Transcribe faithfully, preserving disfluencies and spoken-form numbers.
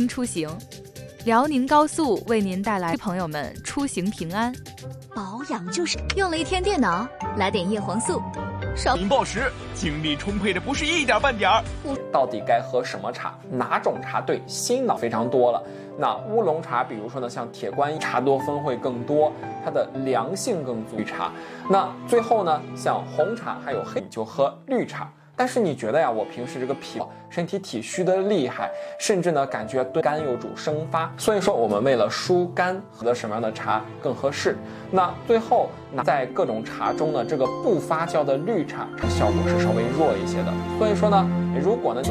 出行，辽宁高速为您带来朋友们出行平安。 保养就是用了一天电脑，来点叶黄素。少引爆时，精力充沛的不是一点半点儿。 到底该喝什么茶？哪种茶对心脑非常多了？那乌龙茶，比如说呢，像铁观音，茶多酚会更多，它的凉性更足。绿茶，那最后呢，像红茶还有黑，就喝绿茶。但是你觉得呀，我平时这个脾身体体虚的厉害，甚至呢感觉对肝有主生发，所以说我们为了疏肝，喝什么样的茶更合适？那最后那在各种茶中呢，这个不发酵的绿茶，它效果是稍微弱一些的。所以说呢，如果呢。